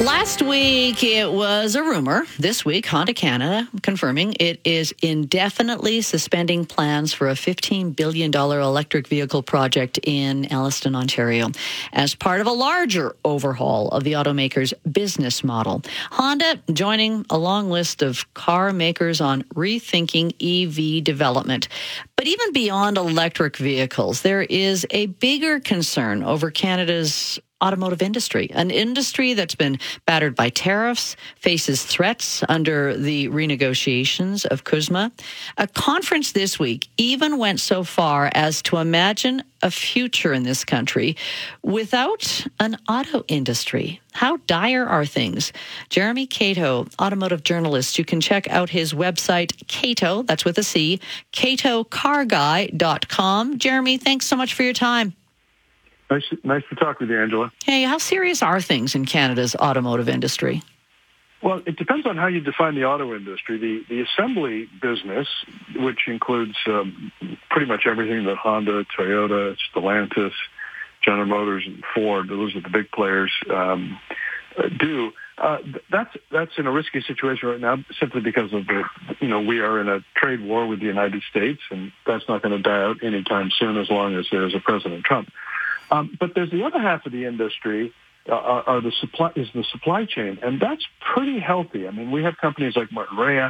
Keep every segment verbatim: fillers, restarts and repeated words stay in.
Last week, it was a rumor. This week, Honda Canada confirming it is indefinitely suspending plans for a fifteen billion dollars electric vehicle project in Elliston, Ontario, as part of a larger overhaul of the automaker's business model. Honda joining a long list of car makers on rethinking E V development. But even beyond electric vehicles, there is a bigger concern over Canada's automotive industry, an industry that's been battered by tariffs, faces threats under the renegotiations of CUSMA. A conference this week even went so far as to imagine a future in this country without an auto industry. How dire are things? Jeremy Cato, automotive journalist. You can check out his website, Cato, that's with a C, cato car guy dot com. Jeremy, thanks so much for your time. Nice, nice to talk with you, Angela. Hey, how serious are things in Canada's automotive industry? Well, it depends on how you define the auto industry. The the assembly business, which includes um, pretty much everything that Honda, Toyota, Stellantis, General Motors, and Ford, those are the big players, um, do. Uh, that's that's in a risky situation right now, simply because of the, you know, we are in a trade war with the United States, and that's not going to die out anytime soon as long as there's a President Trump. Um, but there's the other half of the industry, uh, are, are the supply is the supply chain, and that's pretty healthy. I mean, we have companies like Martinrea,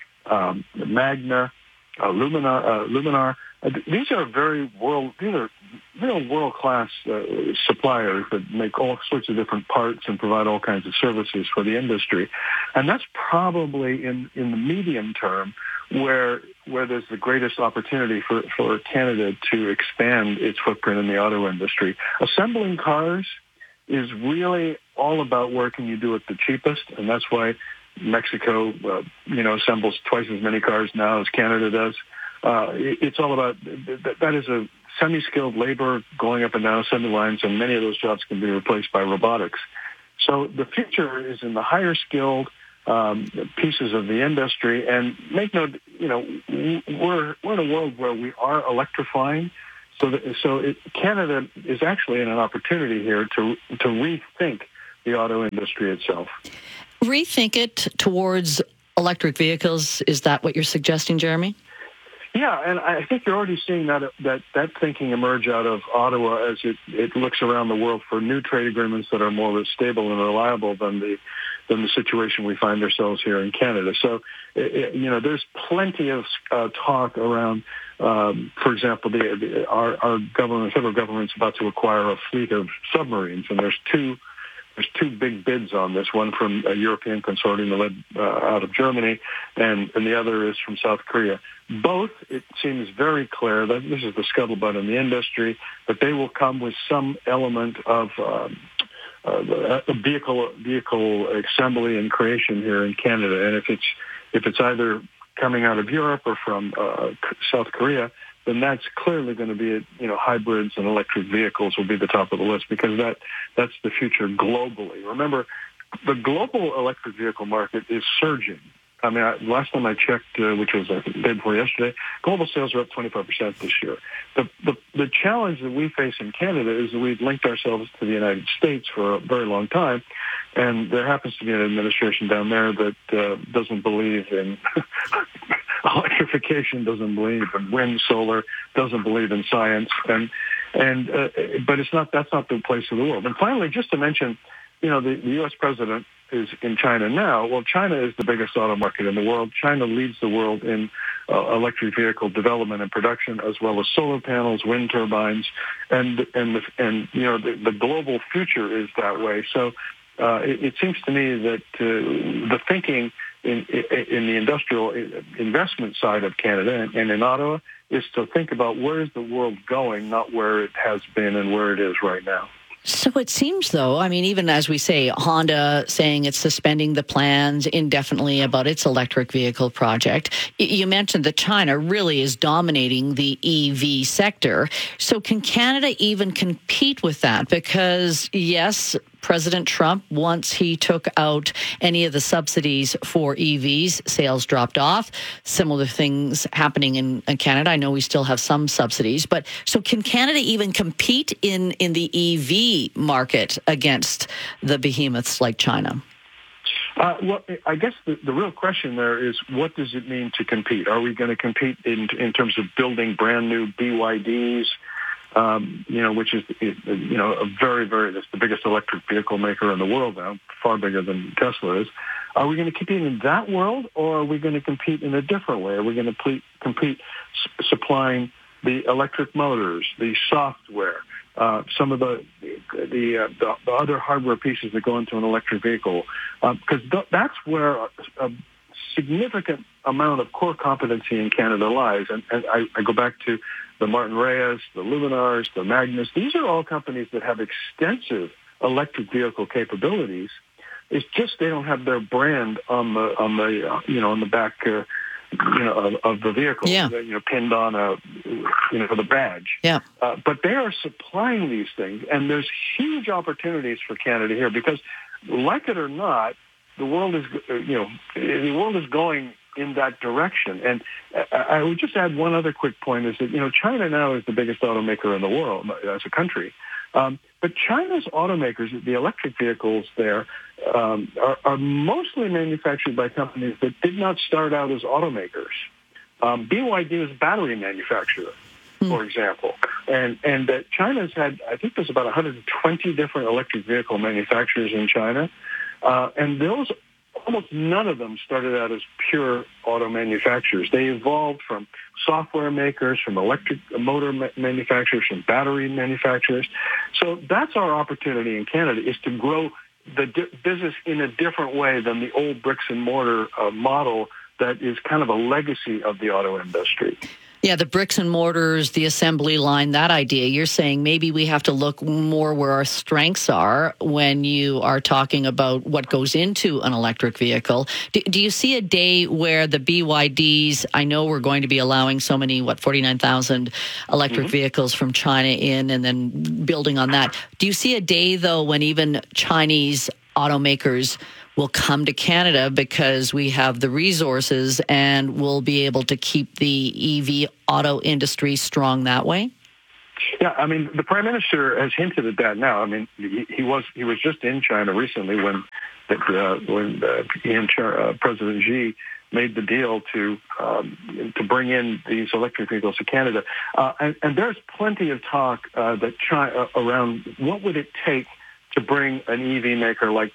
um, Magna, uh, Luminar. Uh, Luminar. Uh, these are very world. These are real world class uh, suppliers that make all sorts of different parts and provide all kinds of services for the industry, and that's probably in in the medium term where where there's the greatest opportunity for, for Canada to expand its footprint in the auto industry. Assembling cars is really all about where can you do it the cheapest, and that's why Mexico, uh, you know, assembles twice as many cars now as Canada does. Uh, it, it's all about, that, that is a semi-skilled labor going up and down assembly lines, and many of those jobs can be replaced by robotics. So the future is in the higher skilled Um, pieces of the industry, and make no, you know, we're we're in a world where we are electrifying, so that, so it, Canada is actually in an opportunity here to to rethink the auto industry itself. Rethink it towards electric vehicles. Is that what you're suggesting, Jeremy? Yeah, and I think you're already seeing that that that thinking emerge out of Ottawa as it, it looks around the world for new trade agreements that are more stable and reliable than the than the situation we find ourselves here in Canada. So, it, you know, there's plenty of uh, talk around, um, for example, the, the our, our government, federal government's about to acquire a fleet of submarines, and there's two. There's two big bids on this, one from a European consortium led uh, out of Germany, and, and the other is from South Korea. Both, it seems very clear that this is the scuttlebutt in the industry, that they will come with some element of um, uh, a vehicle vehicle assembly and creation here in Canada. And if it's if it's either coming out of Europe or from uh, South Korea, then that's clearly going to be, you know, hybrids and electric vehicles will be the top of the list, because that that's the future globally. Remember, the global electric vehicle market is surging. I mean, I, last time I checked, uh, which was uh, the day before yesterday, global sales are up twenty-five percent this year. The, the the challenge that we face in Canada is that we've linked ourselves to the United States for a very long time, and there happens to be an administration down there that uh, doesn't believe in electrification, doesn't believe in wind, solar, doesn't believe in science, and and uh, but it's not that's not the place of the world. And finally, just to mention, you know, the, the U S president is in China now. Well, China is the biggest auto market in the world. China leads the world in uh, electric vehicle development and production, as well as solar panels, wind turbines, and and the, and you know the, the global future is that way. So uh, it, it seems to me that uh, the thinking in, in the industrial investment side of Canada and in Ottawa is to think about where is the world going, not where it has been and where it is right now. So it seems, though, I mean, even as we say, Honda saying it's suspending the plans indefinitely about its electric vehicle project. You mentioned that China really is dominating the E V sector. So can Canada even compete with that? Because, yes, President Trump, once he took out any of the subsidies for E Vs, sales dropped off. Similar things happening in, in Canada. I know we still have some subsidies, but so can Canada even compete in, in the E V market against the behemoths like China? Uh, well, I guess the, the real question there is, what does it mean to compete? Are we going to compete in in terms of building brand new B Y Ds, um, you know, which is, you know, a very, very, that's the biggest electric vehicle maker in the world now, far bigger than Tesla is. Are we going to compete in that world, or are we going to compete in a different way? Are we going to ple- compete s- supplying the electric motors, the software, Uh, some of the the, uh, the the other hardware pieces that go into an electric vehicle, because uh, th- that's where a, a significant amount of core competency in Canada lies. And, and I, I go back to the Martin Reyes, the Luminars, the Magnus. These are all companies that have extensive electric vehicle capabilities. It's just they don't have their brand on the on the uh, you know on the back. Uh, you know, of, of the vehicle, yeah. you know, pinned on a, you know, the badge. Yeah. Uh, but they are supplying these things, and there's huge opportunities for Canada here because, like it or not, the world is, you know, the world is going in that direction. And I would just add one other quick point is that, you know, China now is the biggest automaker in the world as a country. Um, but China's automakers, the electric vehicles there, um, are, are mostly manufactured by companies that did not start out as automakers. Um, B Y D is a battery manufacturer, mm. for example. And and that China's had, I think there's about one hundred twenty different electric vehicle manufacturers in China. Uh, and those, almost none of them started out as pure auto manufacturers. They evolved from software makers, from electric motor ma- manufacturers, from battery manufacturers. So that's our opportunity in Canada, is to grow the di- business in a different way than the old bricks and mortar uh, model that is kind of a legacy of the auto industry. Yeah, the bricks and mortars, the assembly line, that idea. You're saying maybe we have to look more where our strengths are when you are talking about what goes into an electric vehicle. Do, do you see a day where the B Y Ds, I know we're going to be allowing so many, what, forty-nine thousand electric mm-hmm. vehicles from China in, and then building on that. Do you see a day, though, when even Chinese automakers will come to Canada because we have the resources and we'll be able to keep the E V auto industry strong that way? Yeah, I mean, the Prime Minister has hinted at that now. I mean, he, he was he was just in China recently when that uh, when uh, he and uh, President Xi made the deal to um, to bring in these electric vehicles to Canada, uh, and, and there's plenty of talk uh, that China, uh, around what would it take to bring an E V maker like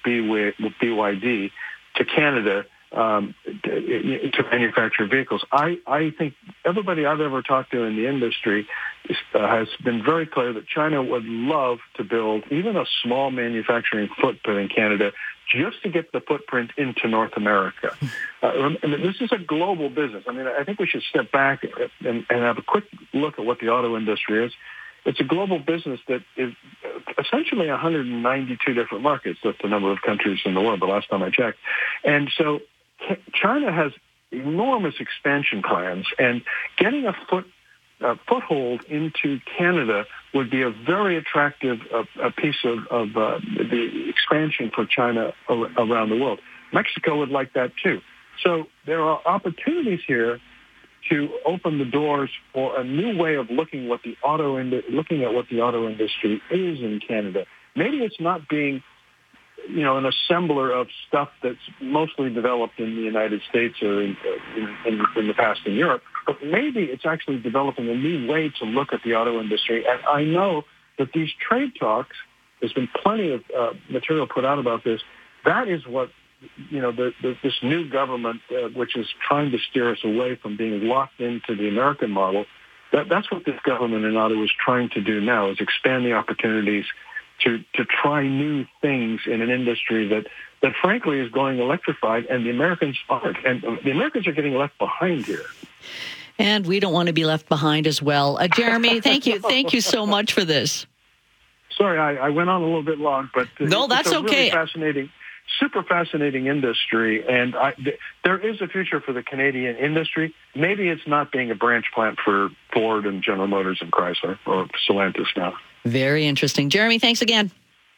B Y D to Canada um, to, to manufacture vehicles. I, I think everybody I've ever talked to in the industry is, uh, has been very clear that China would love to build even a small manufacturing footprint in Canada just to get the footprint into North America. Uh, and this is a global business. I mean, I think we should step back and, and have a quick look at what the auto industry is. It's a global business that is essentially one hundred ninety-two different markets. That's the number of countries in the world, the last time I checked. And so China has enormous expansion plans, and getting a foot uh, foothold into Canada would be a very attractive uh, a piece of, of uh, the expansion for China ar- around the world. Mexico would like that too. So there are opportunities here to open the doors for a new way of looking what the auto ind- looking at what the auto industry is in Canada. Maybe it's not being, you know, an assembler of stuff that's mostly developed in the United States or in, in, in, in the past in Europe, but maybe it's actually developing a new way to look at the auto industry. And I know that these trade talks, there's been plenty of uh, material put out about this. That is what, you know, the, the, this new government, uh, which is trying to steer us away from being locked into the American model, that, that's what this government in Ottawa is trying to do now, is expand the opportunities to, to try new things in an industry that, that frankly is going electrified, and the Americans aren't. And the Americans are getting left behind here. And we don't want to be left behind as well. Uh, Jeremy, thank you. Thank you so much for this. Sorry, I, I went on a little bit long, but no, that's it's a okay. Really fascinating. Super fascinating industry, and I, th- there is a future for the Canadian industry. Maybe it's not being a branch plant for Ford and General Motors and Chrysler or Stellantis now. Very interesting. Jeremy, thanks again.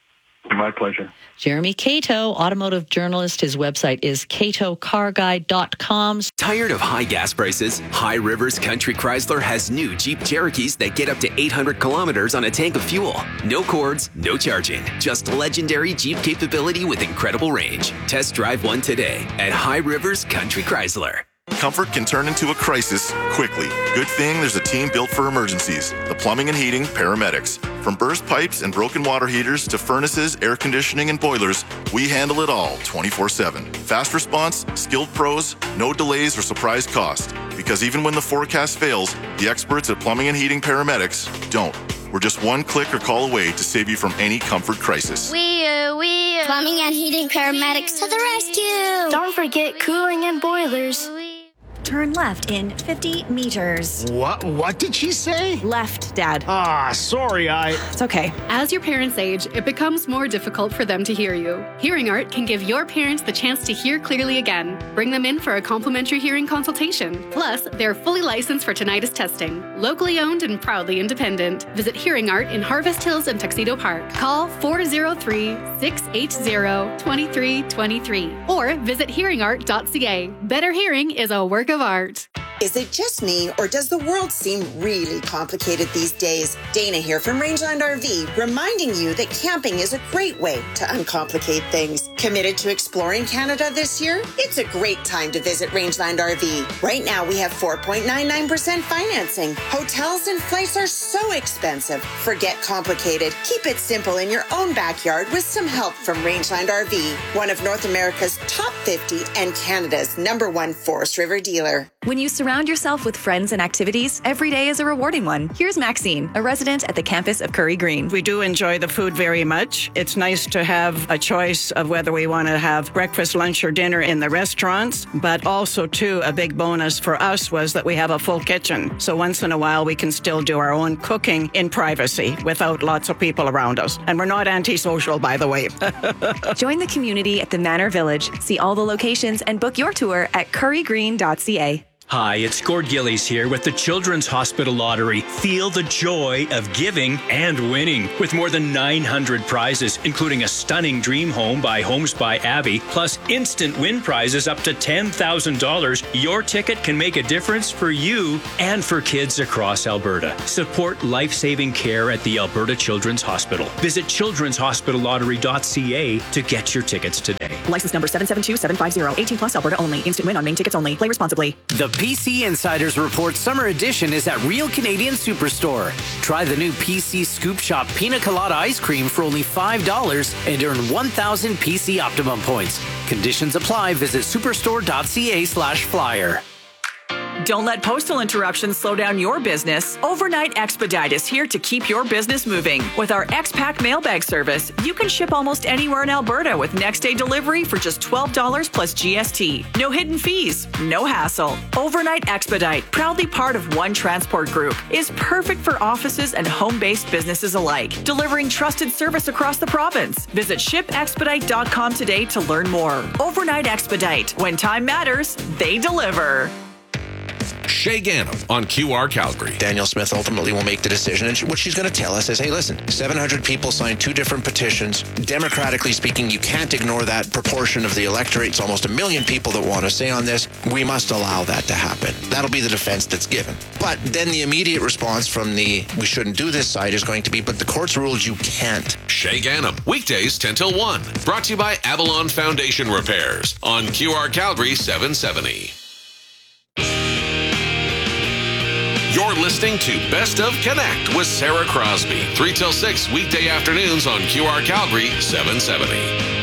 My pleasure. Jeremy Cato, automotive journalist. His website is cato car guide dot com. Tired of high gas prices? High Rivers Country Chrysler has new Jeep Cherokees that get up to eight hundred kilometers on a tank of fuel. No cords, no charging. Just legendary Jeep capability with incredible range. Test drive one today at High Rivers Country Chrysler. Comfort can turn into a crisis quickly. Good thing there's a team built for emergencies. The Plumbing and Heating Paramedics. From burst pipes and broken water heaters to furnaces, air conditioning, and boilers, we handle it all twenty-four seven. Fast response, skilled pros, no delays or surprise cost. Because even when the forecast fails, the experts at Plumbing and Heating Paramedics don't. We're just one click or call away to save you from any comfort crisis. We, uh, we, uh, Plumbing and Heating Paramedics to the rescue. Don't forget cooling and boilers. Turn left in fifty meters. What? What did she say? Left, Dad. Ah, sorry, I... It's okay. As your parents age, it becomes more difficult for them to hear you. Hearing Art can give your parents the chance to hear clearly again. Bring them in for a complimentary hearing consultation. Plus, they're fully licensed for tinnitus testing. Locally owned and proudly independent. Visit Hearing Art in Harvest Hills and Tuxedo Park. Call four oh three, six eight zero, two three two three or visit hearing art dot c a. Better hearing is a work of art. Is it just me, or does the world seem really complicated these days? Dana here from Rangeland R V, reminding you that camping is a great way to uncomplicate things. Committed to exploring Canada this year? It's a great time to visit Rangeland R V. Right now, we have four point nine nine percent financing. Hotels and flights are so expensive. Forget complicated. Keep it simple in your own backyard with some help from Rangeland R V, one of North America's top fifty and Canada's number one Forest River dealer. When you surround yourself with friends and activities, every day is a rewarding one. Here's Maxine, a resident at the campus of Curry Green. We do enjoy the food very much. It's nice to have a choice of whether we want to have breakfast, lunch, or dinner in the restaurants, but also, too, a big bonus for us was that we have a full kitchen. So once in a while, we can still do our own cooking in privacy without lots of people around us. And we're not antisocial, by the way. Join the community at the Manor Village. See all the locations and book your tour at curry green dot c a. Hi, it's Gord Gillies here with the Children's Hospital Lottery. Feel the joy of giving and winning. With more than nine hundred prizes, including a stunning dream home by Homes by Abby, plus instant win prizes up to ten thousand dollars, your ticket can make a difference for you and for kids across Alberta. Support life-saving care at the Alberta Children's Hospital. Visit children's hospital lottery dot c a to get your tickets today. License number seven seven two seven five zero. eighteen plus Alberta only. Instant win on main tickets only. Play responsibly. The P C Insiders Report Summer Edition is at Real Canadian Superstore. Try the new P C Scoop Shop Pina Colada Ice Cream for only five dollars and earn one thousand P C Optimum points. Conditions apply. Visit superstore dot c a slash flyer. Don't let postal interruptions slow down your business. Overnight Expedite is here to keep your business moving. With our X-Pack mailbag service, you can ship almost anywhere in Alberta with next-day delivery for just twelve dollars plus G S T. No hidden fees, no hassle. Overnight Expedite, proudly part of One Transport Group, is perfect for offices and home-based businesses alike, delivering trusted service across the province. Visit ship expedite dot com today to learn more. Overnight Expedite. When time matters, they deliver. Shay Ganem on Q R Calgary. Danielle Smith ultimately will make the decision, and what she's going to tell us is, hey, listen, seven hundred people signed two different petitions. Democratically speaking, you can't ignore that proportion of the electorate. It's almost a million people that want to say on this. We must allow that to happen. That'll be the defense that's given. But then the immediate response from the we shouldn't do this side is going to be, but the court's ruled you can't. Shay Ganem, weekdays ten till one. Brought to you by Avalon Foundation Repairs on Q R Calgary seven seventy. You're listening to Best of Connect with Sarah Crosby. three till six weekday afternoons on Q R Calgary seven seventy.